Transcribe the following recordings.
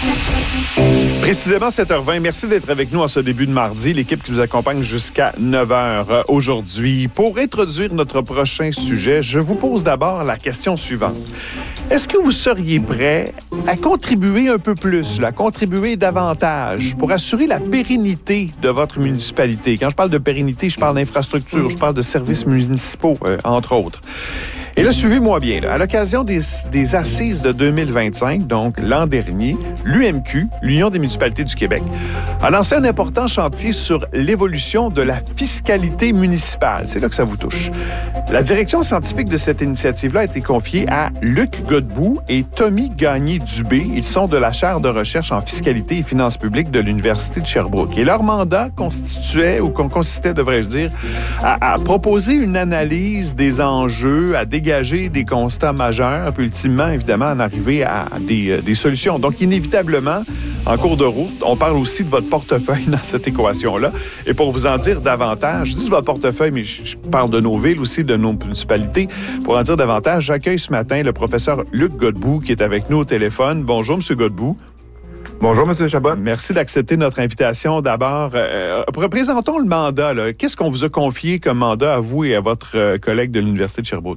Précisément 7h20. Merci d'être avec nous en ce début de mardi. L'équipe qui vous accompagne jusqu'à 9h aujourd'hui. Pour introduire notre prochain sujet, je vous pose d'abord la question suivante. Est-ce que vous seriez prêt à contribuer un peu plus, à contribuer davantage pour assurer la pérennité de votre municipalité? Quand je parle de pérennité, je parle d'infrastructure, je parle de services municipaux, entre autres. Et là, suivez-moi bien. Là. À l'occasion des Assises de 2025, donc l'an dernier, l'UMQ, l'Union des municipalités du Québec, a lancé un important chantier sur l'évolution de la fiscalité municipale. C'est là que ça vous touche. La direction scientifique de cette initiative-là a été confiée à Luc Godbout et Tommy Gagné-Dubé. Ils sont de la chaire de recherche en fiscalité et finances publiques de l'Université de Sherbrooke. Et leur mandat consistait, devrais-je dire, à proposer une analyse des enjeux, à dégager des constats majeurs, puis ultimement, évidemment, en arriver à des solutions. Donc, inévitablement, en cours de route, on parle aussi de votre portefeuille dans cette équation-là. Et pour vous en dire davantage, je dis de votre portefeuille, mais je parle de nos villes aussi, de nos municipalités. Pour en dire davantage, j'accueille ce matin le professeur Luc Godbout qui est avec nous au téléphone. Bonjour, M. Godbout. Bonjour, M. Chabot. Merci d'accepter notre invitation. D'abord, présentons le mandat. Là. Qu'est-ce qu'on vous a confié comme mandat à vous et à votre collègue de l'Université de Sherbrooke?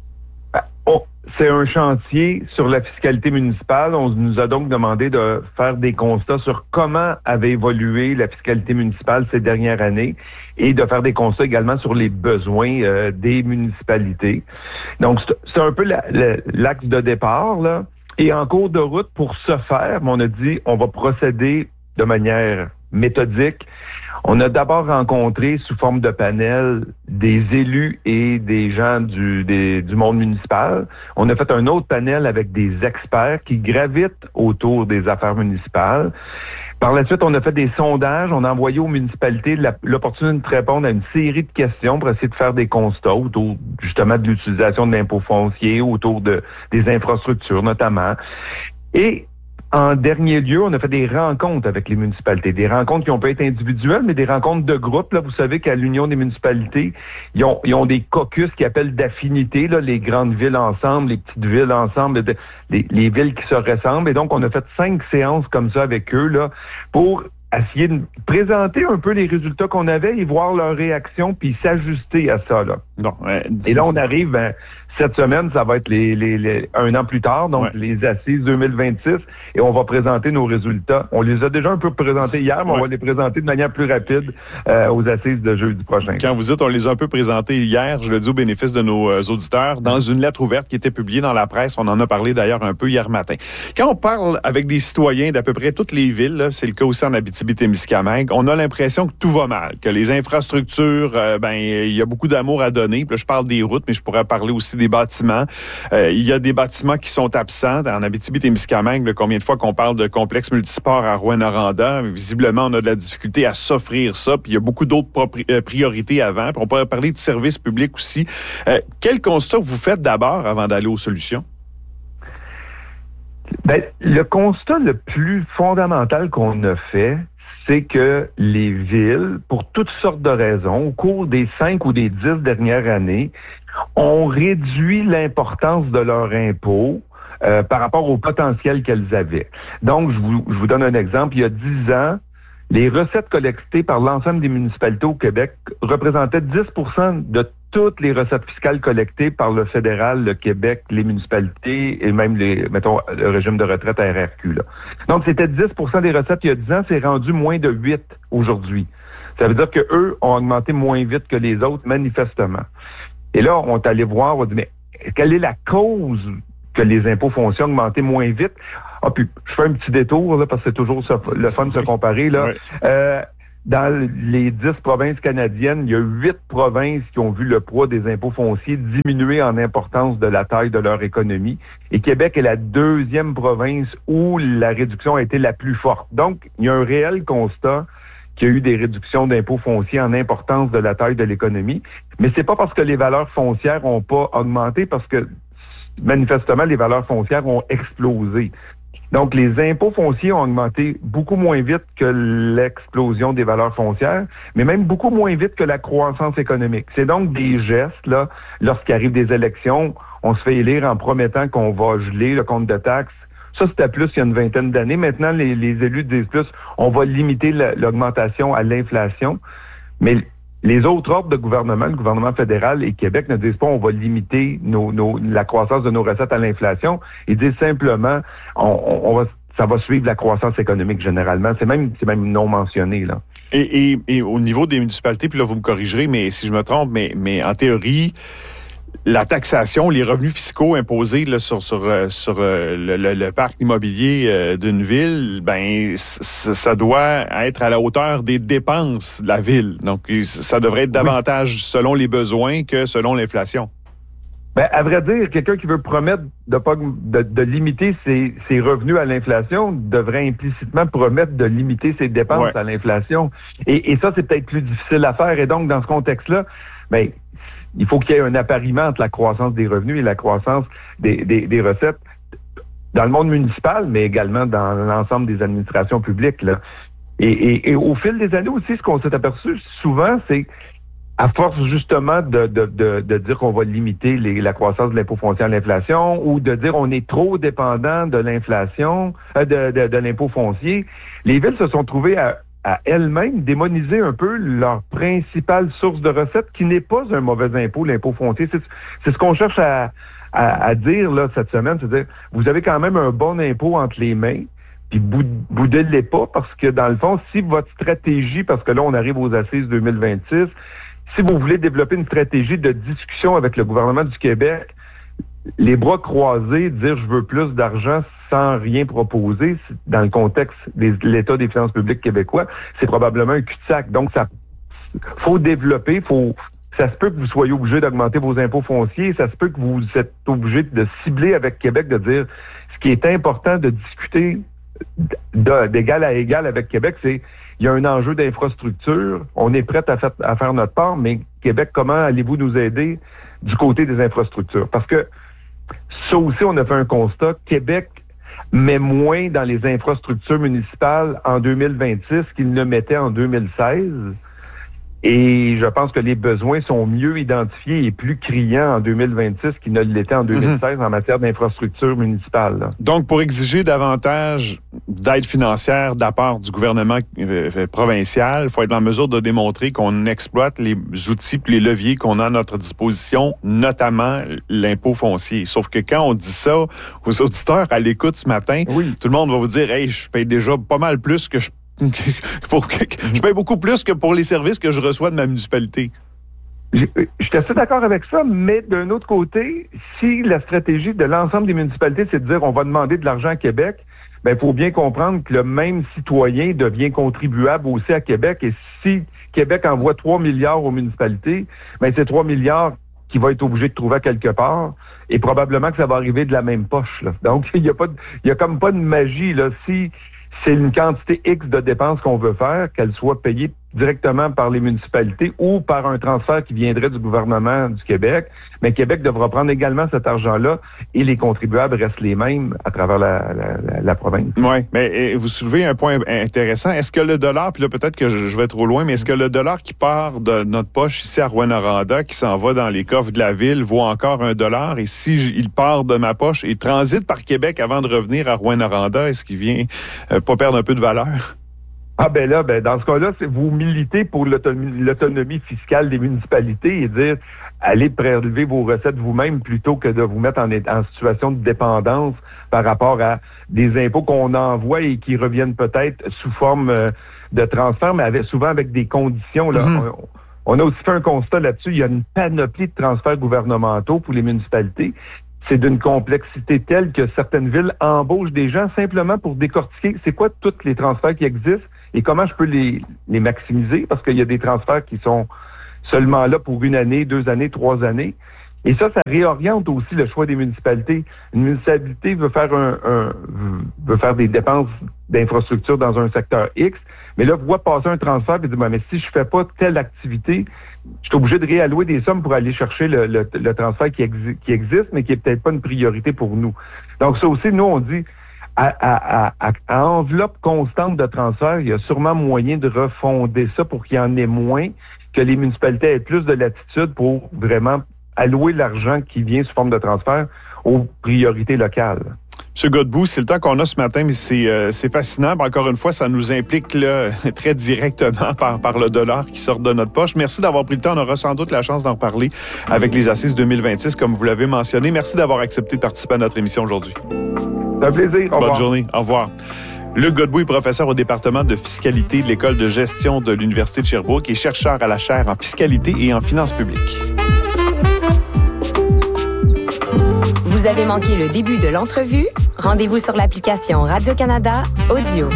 C'est un chantier sur la fiscalité municipale. On nous a donc demandé de faire des constats sur comment avait évolué la fiscalité municipale ces dernières années et de faire des constats également sur les besoins des municipalités. Donc, c'est un peu l'axe de départ, là. Et en cours de route, pour ce faire, on a dit on va procéder de manière méthodique. On a d'abord rencontré sous forme de panel des élus et des gens du monde municipal. On a fait un autre panel avec des experts qui gravitent autour des affaires municipales. Par la suite, on a fait des sondages. On a envoyé aux municipalités l'opportunité de répondre à une série de questions pour essayer de faire des constats autour justement de l'utilisation de l'impôt foncier, autour des infrastructures notamment. Et en dernier lieu, on a fait des rencontres avec les municipalités, des rencontres qui ont pu être individuelles, mais des rencontres de groupe. Là, vous savez qu'à l'Union des municipalités, ils ont des caucus qui appellent d'affinité, là, les grandes villes ensemble, les petites villes ensemble, les villes qui se ressemblent. Et donc, on a fait 5 séances comme ça avec eux là pour essayer de présenter un peu les résultats qu'on avait et voir leur réaction, puis s'ajuster à ça. Là. Non, et là, on arrive, cette semaine, ça va être un an plus tard, donc les Assises 2026, et on va présenter nos résultats. On les a déjà un peu présentés hier, mais on va les présenter de manière plus rapide aux Assises de jeudi prochain. Quand vous dites on les a un peu présentés hier, je le dis au bénéfice de nos auditeurs, dans une lettre ouverte qui était publiée dans la presse, on en a parlé d'ailleurs un peu hier matin. Quand on parle avec des citoyens d'à peu près toutes les villes, là, c'est le cas aussi en Abitibi-Témiscamingue, on a l'impression que tout va mal, que les infrastructures, il y a beaucoup d'amour à donner. Puis là, je parle des routes, mais je pourrais parler aussi des bâtiments. Il y a des bâtiments qui sont absents. En Abitibi-Témiscamingue, là, combien de fois qu'on parle de complexe multisport à Rouyn-Noranda, visiblement, on a de la difficulté à s'offrir ça. Puis il y a beaucoup d'autres priorités avant. Puis on pourrait parler de services publics aussi. Quel constat vous faites d'abord avant d'aller aux solutions? Le constat le plus fondamental qu'on a fait, c'est que les villes, pour toutes sortes de raisons, au cours des 5 ou des 10 dernières années, ont réduit l'importance de leur impôt par rapport au potentiel qu'elles avaient. Donc, je vous donne un exemple. Il y a 10 ans, les recettes collectées par l'ensemble des municipalités au Québec représentaient 10% de toutes les recettes fiscales collectées par le fédéral, le Québec, les municipalités et même le régime de retraite à RRQ. Là. Donc, c'était 10% des recettes il y a 10 ans, c'est rendu moins de 8 aujourd'hui. Ça veut dire qu'eux ont augmenté moins vite que les autres, manifestement. Et là, on est allé voir, on dit, mais quelle est la cause que les impôts fonciers ont augmenté moins vite? Ah, puis je fais un petit détour, là, parce que c'est toujours le fun de se comparer, là. Oui. Dans les 10 provinces canadiennes, il y a 8 provinces qui ont vu le poids des impôts fonciers diminuer en importance de la taille de leur économie. Et Québec est la 2e province où la réduction a été la plus forte. Donc, il y a un réel constat qu'il y a eu des réductions d'impôts fonciers en importance de la taille de l'économie. Mais c'est pas parce que les valeurs foncières n'ont pas augmenté, parce que manifestement, les valeurs foncières ont explosé. Donc, les impôts fonciers ont augmenté beaucoup moins vite que l'explosion des valeurs foncières, mais même beaucoup moins vite que la croissance économique. C'est donc des gestes, là, lorsqu'il arrive des élections, on se fait élire en promettant qu'on va geler le compte de taxes Ça, c'était plus il y a une vingtaine d'années. Maintenant, les élus disent plus, on va limiter l'augmentation à l'inflation. Mais les autres ordres de gouvernement, le gouvernement fédéral et Québec, ne disent pas on va limiter la croissance de nos recettes à l'inflation. Ils disent simplement ça va suivre la croissance économique généralement. C'est même non mentionné, là. Et au niveau des municipalités, puis là, vous me corrigerez, mais si je me trompe, mais en théorie, la taxation, les revenus fiscaux imposés là, sur le parc immobilier d'une ville, ben ça doit être à la hauteur des dépenses de la ville. Donc, ça devrait être davantage selon les besoins que selon l'inflation. Ben, à vrai dire, quelqu'un qui veut promettre de limiter ses revenus à l'inflation devrait implicitement promettre de limiter ses dépenses à l'inflation. Et ça, c'est peut-être plus difficile à faire. Et donc, dans ce contexte-là, ben, il faut qu'il y ait un appariement entre la croissance des revenus et la croissance des recettes dans le monde municipal, mais également dans l'ensemble des administrations publiques, là. Et au fil des années aussi, ce qu'on s'est aperçu souvent, c'est à force justement de dire qu'on va limiter la croissance de l'impôt foncier à l'inflation ou de dire on est trop dépendant de l'inflation, de l'impôt foncier, les villes se sont trouvées à elles-mêmes démoniser un peu leur principale source de recettes, qui n'est pas un mauvais impôt, l'impôt foncier. C'est ce qu'on cherche à dire là cette semaine, c'est-à-dire vous avez quand même un bon impôt entre les mains, puis boudez-les pas, parce que dans le fond, si votre stratégie, parce que là on arrive aux assises 2026, si vous voulez développer une stratégie de discussion avec le gouvernement du Québec, les bras croisés, dire je veux plus d'argent sans rien proposer, dans le contexte de l'état des finances publiques québécois, c'est probablement un cul-de-sac. Donc, ça faut développer, ça se peut que vous soyez obligé d'augmenter vos impôts fonciers, ça se peut que vous êtes obligé de cibler avec Québec, de dire ce qui est important de discuter d'égal à égal avec Québec, c'est il y a un enjeu d'infrastructure, on est prêt à faire notre part, mais Québec, comment allez-vous nous aider du côté des infrastructures? Parce que ça aussi, on a fait un constat, Québec met moins dans les infrastructures municipales en 2026 qu'il ne mettait en 2016. Et je pense que les besoins sont mieux identifiés et plus criants en 2026 qu'ils ne l'étaient en 2016 en matière d'infrastructures municipales. Là. Donc, pour exiger davantage d'aide financière de la part du gouvernement provincial, il faut être en mesure de démontrer qu'on exploite les outils et les leviers qu'on a à notre disposition, notamment l'impôt foncier. Sauf que quand on dit ça aux auditeurs à l'écoute ce matin, tout le monde va vous dire « Hey, je paye déjà pas mal plus que je paye beaucoup plus que pour les services que je reçois de ma municipalité. » Je suis assez d'accord avec ça, mais d'un autre côté, si la stratégie de l'ensemble des municipalités, c'est de dire on va demander de l'argent à Québec, ben il faut bien comprendre que le même citoyen devient contribuable aussi à Québec. Et si Québec envoie 3 milliards aux municipalités, ben c'est 3 milliards qu'il va être obligé de trouver à quelque part, et probablement que ça va arriver de la même poche, là. Donc, il y a comme pas de magie, là. Si c'est une quantité X de dépenses qu'on veut faire, qu'elle soit payée directement par les municipalités ou par un transfert qui viendrait du gouvernement du Québec, mais Québec devra prendre également cet argent-là et les contribuables restent les mêmes à travers la province. Oui, mais vous soulevez un point intéressant. Est-ce que le dollar, puis là peut-être que je vais trop loin, mais est-ce que le dollar qui part de notre poche ici à Rouyn-Noranda, qui s'en va dans les coffres de la ville, vaut encore $1? Et si il part de ma poche et transite par Québec avant de revenir à Rouyn-Noranda, est-ce qu'il vient pas perdre un peu de valeur? Ah ben là, dans ce cas-là, c'est vous militez pour l'autonomie fiscale des municipalités et dire allez prélever vos recettes vous-même plutôt que de vous mettre en situation de dépendance par rapport à des impôts qu'on envoie et qui reviennent peut-être sous forme de transfert, mais souvent avec des conditions. Là. On a aussi fait un constat là-dessus. Il y a une panoplie de transferts gouvernementaux pour les municipalités. C'est d'une complexité telle que certaines villes embauchent des gens simplement pour décortiquer c'est quoi tous les transferts qui existent et comment je peux les maximiser, parce qu'il y a des transferts qui sont seulement là pour 1 année, 2 années, 3 années. Et ça réoriente aussi le choix des municipalités. Une municipalité veut faire des dépenses d'infrastructure dans un secteur X, mais là, voit passer un transfert et dit mais si je fais pas telle activité, je suis obligé de réallouer des sommes pour aller chercher le transfert qui existe, mais qui est peut-être pas une priorité pour nous. Donc ça aussi, nous, on dit à enveloppe constante de transfert, il y a sûrement moyen de refonder ça pour qu'il y en ait moins, que les municipalités aient plus de latitude pour vraiment allouer l'argent qui vient sous forme de transfert aux priorités locales. M. Godbout, c'est le temps qu'on a ce matin, mais c'est fascinant. Encore une fois, ça nous implique là, très directement par le dollar qui sort de notre poche. Merci d'avoir pris le temps. On aura sans doute la chance d'en reparler avec les Assises 2026, comme vous l'avez mentionné. Merci d'avoir accepté de participer à notre émission aujourd'hui. C'est un plaisir. Au revoir. Bonne journée. Au revoir. Luc Godbout est professeur au département de fiscalité de l'École de gestion de l'Université de Sherbrooke et chercheur à la chaire en fiscalité et en finances publiques. Vous avez manqué le début de l'entrevue? Rendez-vous sur l'application Radio-Canada Audio.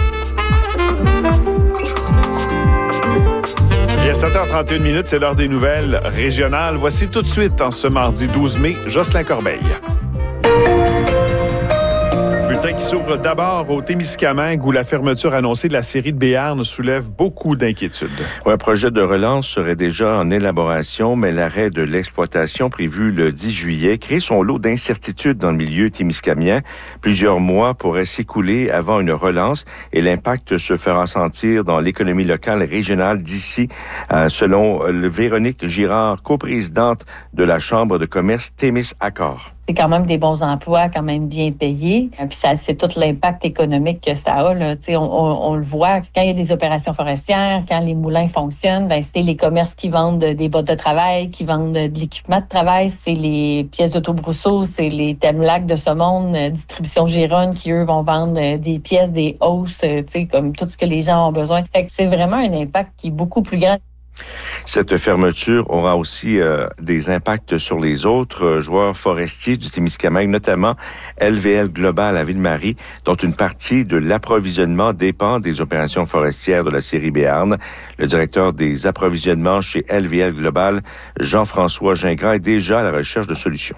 Il est 7h31, c'est l'heure des nouvelles régionales. Voici tout de suite, en ce mardi 12 mai, Jocelyn Corbeil. Bulletin qui s'ouvre d'abord au Témiscamingue, où la fermeture annoncée de la série de Béarn soulève beaucoup d'inquiétudes. Un projet de relance serait déjà en élaboration, mais l'arrêt de l'exploitation prévu le 10 juillet crée son lot d'incertitudes dans le milieu témiscamien. Plusieurs mois pourraient s'écouler avant une relance et l'impact se fera sentir dans l'économie locale et régionale d'ici, selon Véronique Girard, coprésidente de la Chambre de commerce Témis-Accord. C'est quand même des bons emplois, quand même bien payés. Puis ça, c'est tout l'impact économique que ça a. Là. On le voit quand il y a des opérations forestières, quand les moulins fonctionnent, c'est les commerces qui vendent des bottes de travail, qui vendent de l'équipement de travail, c'est les pièces d'autobrousseau, c'est les Temlac de ce monde, distribution Gironne qui, eux, vont vendre des pièces, des hausses, comme tout ce que les gens ont besoin. Fait que c'est vraiment un impact qui est beaucoup plus grand. Cette fermeture aura aussi des impacts sur les autres joueurs forestiers du Témiscamingue, notamment LVL Global à Ville-Marie, dont une partie de l'approvisionnement dépend des opérations forestières de la série Béarn. Le directeur des approvisionnements chez LVL Global, Jean-François Gingras, est déjà à la recherche de solutions.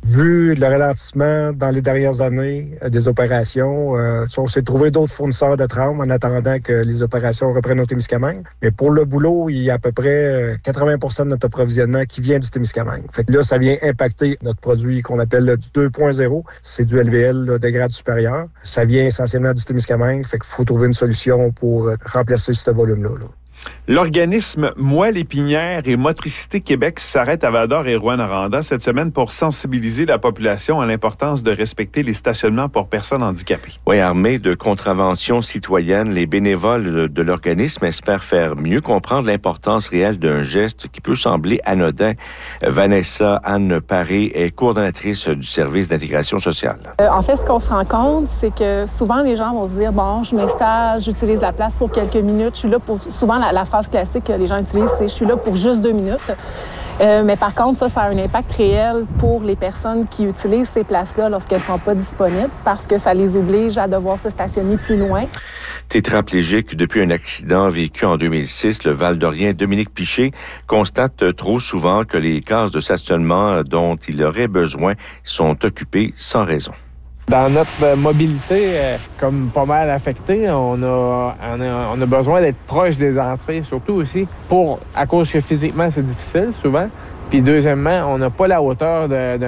Vu le ralentissement dans les dernières années des opérations, on s'est trouvé d'autres fournisseurs de trame en attendant que les opérations reprennent au Témiscamingue. Mais pour le boulot, il y a à peu près 80% de notre approvisionnement qui vient du Témiscamingue. Fait que là, ça vient impacter notre produit qu'on appelle du 2.0. C'est du LVL de grade supérieur. Ça vient essentiellement du Témiscamingue. Fait qu'il faut trouver une solution pour remplacer ce volume-là. L'organisme Moelle épinière et Motricité Québec s'arrête à Val-d'Or et Rouyn-Noranda cette semaine pour sensibiliser la population à l'importance de respecter les stationnements pour personnes handicapées. Oui, armés de contraventions citoyennes, les bénévoles de l'organisme espèrent faire mieux comprendre l'importance réelle d'un geste qui peut sembler anodin. Vanessa Anne Paré est coordonnatrice du service d'intégration sociale. En fait, ce qu'on se rend compte, c'est que souvent les gens vont se dire, bon, je m'installe, j'utilise la place pour quelques minutes, je suis là pour... Souvent, la phrase classique que les gens utilisent, c'est « je suis là pour juste 2 minutes ». Mais par contre, ça a un impact réel pour les personnes qui utilisent ces places-là lorsqu'elles ne sont pas disponibles parce que ça les oblige à devoir se stationner plus loin. Tétraplégique depuis un accident vécu en 2006, le Val-d'Orien Dominique Piché constate trop souvent que les cases de stationnement dont il aurait besoin sont occupées sans raison. Dans notre mobilité, comme pas mal affectée, on a besoin d'être proche des entrées, surtout aussi à cause que physiquement, c'est difficile souvent. Puis deuxièmement, on n'a pas la hauteur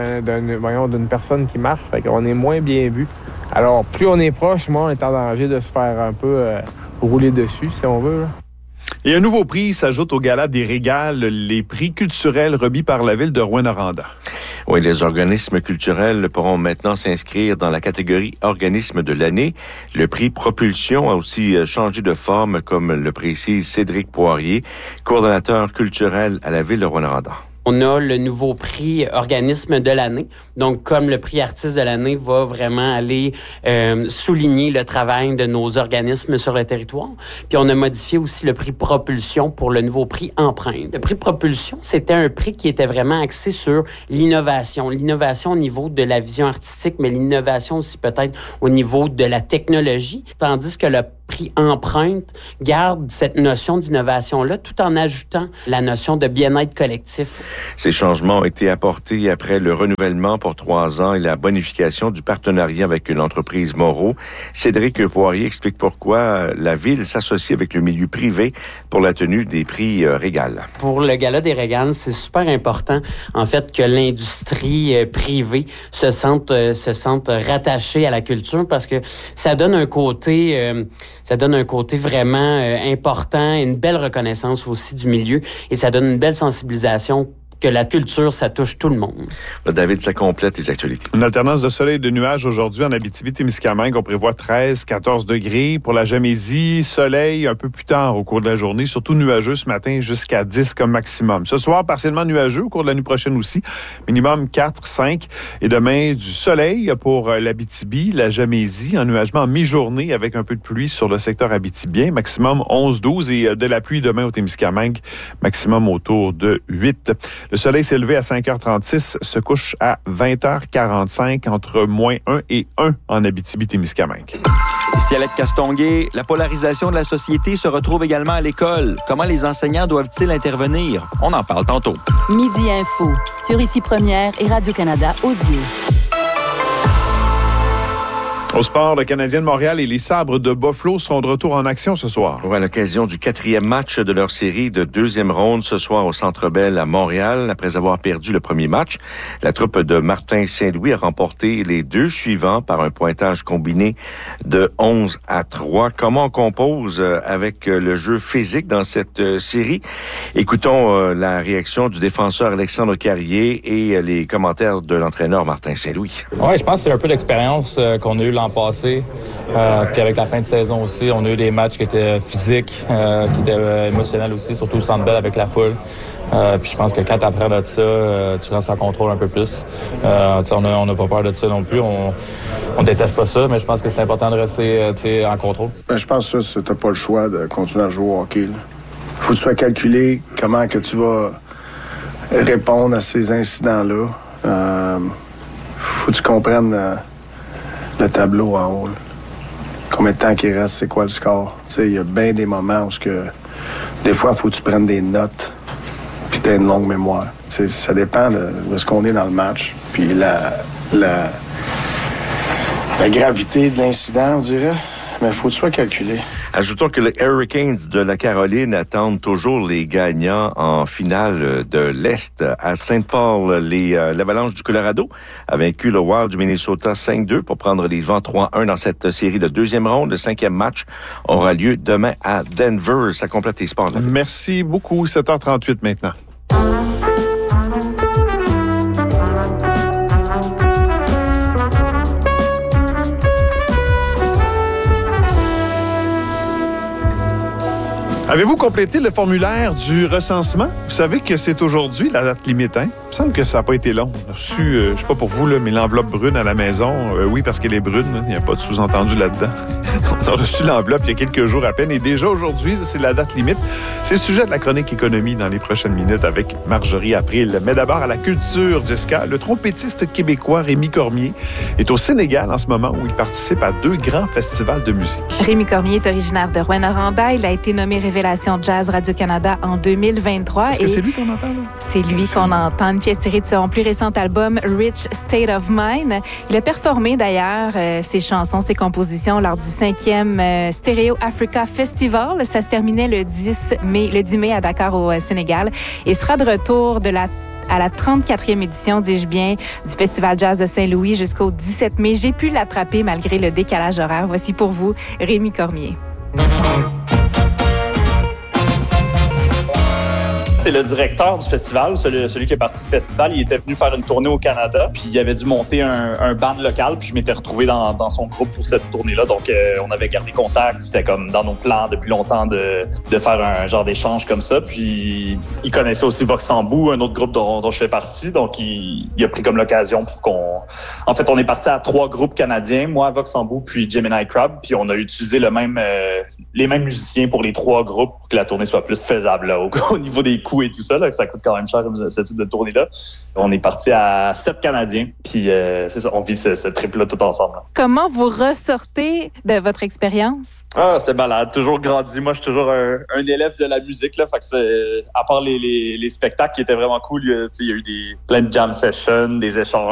d'une personne qui marche, fait qu'on est moins bien vu. Alors, plus on est proche, moins on est en danger de se faire un peu rouler dessus, si on veut. Et un nouveau prix s'ajoute au Gala des Régales, les prix culturels remis par la ville de Rouyn-Noranda. Oui, les organismes culturels pourront maintenant s'inscrire dans la catégorie organisme de l'année. Le prix Propulsion a aussi changé de forme, comme le précise Cédric Poirier, coordonnateur culturel à la ville de Rouyn-Noranda. On a le nouveau prix organisme de l'année. Donc, comme le prix artiste de l'année va vraiment aller souligner le travail de nos organismes sur le territoire. Puis, on a modifié aussi le prix propulsion pour le nouveau prix empreinte. Le prix propulsion, c'était un prix qui était vraiment axé sur l'innovation. L'innovation au niveau de la vision artistique, mais l'innovation aussi peut-être au niveau de la technologie. Tandis que le prix empreinte garde cette notion d'innovation-là tout en ajoutant la notion de bien-être collectif. Ces changements ont été apportés après le renouvellement pour 3 ans et la bonification du partenariat avec l'entreprise Moreau. Cédric Poirier explique pourquoi la ville s'associe avec le milieu privé pour la tenue des prix Régales. Pour le Gala des Régales, c'est super important, en fait, que l'industrie privée se sente rattachée à la culture parce que ça donne un côté vraiment important, une belle reconnaissance aussi du milieu et ça donne une belle sensibilisation que la culture, ça touche tout le monde. David, ça complète les actualités. Une alternance de soleil et de nuages aujourd'hui en Abitibi-Témiscamingue. On prévoit 13-14 degrés. Pour la Gamésie, soleil un peu plus tard au cours de la journée, surtout nuageux ce matin jusqu'à 10 comme maximum. Ce soir, partiellement nuageux au cours de la nuit prochaine aussi. Minimum 4-5. Et demain, du soleil pour l'Abitibi, la Gamésie, ennuagement en mi-journée avec un peu de pluie sur le secteur abitibien. Maximum 11-12 et de la pluie demain au Témiscamingue. Maximum autour de 8. Le soleil s'est levé à 5h36, se couche à 20h45 entre moins 1 et 1 en Abitibi-Témiscamingue. Ici Alec Castonguay, la polarisation de la société se retrouve également à l'école. Comment les enseignants doivent-ils intervenir? On en parle tantôt. Midi Info, sur Ici Première et Radio-Canada Audio. Au sport, le Canadien de Montréal et les Sabres de Buffalo seront de retour en action ce soir. À l'occasion du 4e match de leur série de 2e ronde ce soir au Centre Bell à Montréal. Après avoir perdu le premier match, la troupe de Martin Saint-Louis a remporté les 2 suivants par un pointage combiné de 11-3. Comment on compose avec le jeu physique dans cette série? Écoutons la réaction du défenseur Alexandre Carrier et les commentaires de l'entraîneur Martin Saint-Louis. Oui, je pense que c'est un peu l'expérience qu'on a eu l'an passé. Puis avec la fin de saison aussi, on a eu des matchs qui étaient physiques, qui étaient émotionnels aussi, surtout au Centre Bell avec la foule. Puis je pense que quand tu apprends de ça, tu restes en contrôle un peu plus. On n'a pas peur de ça non plus. On déteste pas ça, mais je pense que c'est important de rester en contrôle. Je pense que tu n'as pas le choix de continuer à jouer au hockey. Il faut que tu sois calculé comment que tu vas répondre à ces incidents-là. Faut que tu comprennes le tableau en haut. Là. Combien de temps qu'il reste, c'est quoi le score? Il y a bien des moments où des fois, il faut que tu prennes des notes puis tu as une longue mémoire. Ça dépend de ce qu'on est dans le match. Puis la gravité de l'incident, on dirait. Mais il faut que tu sois calculé. Ajoutons que les Hurricanes de la Caroline attendent toujours les gagnants en finale de l'Est. À Saint-Paul, l'Avalanche du Colorado a vaincu le Wild du Minnesota 5-2 pour prendre les devants 3-1 dans cette série de 2e ronde. Le 5e match aura lieu demain à Denver. Ça complète les sports. Merci beaucoup. 7h38 maintenant. Avez-vous complété le formulaire du recensement? Vous savez que c'est aujourd'hui la date limite, hein? Il me semble que ça n'a pas été long. On a reçu, je sais pas pour vous, là, mais l'enveloppe brune à la maison. Oui, parce qu'elle est brune, il n'y a pas de sous-entendu là-dedans. On a reçu l'enveloppe il y a quelques jours à peine. Et déjà aujourd'hui, c'est la date limite. C'est le sujet de la chronique économie dans les prochaines minutes avec Marjorie April. Mais d'abord à la culture, Jessica. Le trompettiste québécois Rémi Cormier est au Sénégal en ce moment où il participe à 2 grands festivals de musique. Rémi Cormier est originaire de Rouyn-Noranda. Il a été nommé Révélation Jazz Radio-Canada en 2023. Est-ce que c'est lui qu'on entend, là? C'est lui qu'on entend. Une pièce tirée de son plus récent album, Rich State of Mind. Il a performé, d'ailleurs, ses chansons, ses compositions lors du 5e Stereo Africa Festival. Ça se terminait le 10 mai à Dakar, au Sénégal. Et sera de retour à la 34e édition, dis-je bien, du Festival Jazz de Saint-Louis jusqu'au 17 mai. J'ai pu l'attraper malgré le décalage horaire. Voici pour vous Rémi Cormier. C'est le directeur du festival, celui qui est parti du festival. Il était venu faire une tournée au Canada, puis il avait dû monter un band local, puis je m'étais retrouvé dans son groupe pour cette tournée-là. Donc, on avait gardé contact. C'était comme dans nos plans depuis longtemps de faire un genre d'échange comme ça. Puis, il connaissait aussi Vox-en-Bout, un autre groupe dont je fais partie. Donc, il a pris comme l'occasion pour qu'on... En fait, on est parti à 3 groupes canadiens, moi, Vox-en-Bout, puis Gemini Crab. Puis, on a utilisé les mêmes musiciens pour les 3 groupes pour que la tournée soit plus faisable là, au niveau des coûts et tout ça, là, que ça coûte quand même cher ce type de tournée-là. On est parti à 7 Canadiens, puis c'est ça, on vit ce trip-là tout ensemble. Là. Comment vous ressortez de votre expérience? Ah, c'est malade, toujours grandi. Moi, je suis toujours un élève de la musique, là, fait que à part les spectacles qui étaient vraiment cool, il y a eu plein de jam sessions, des échanges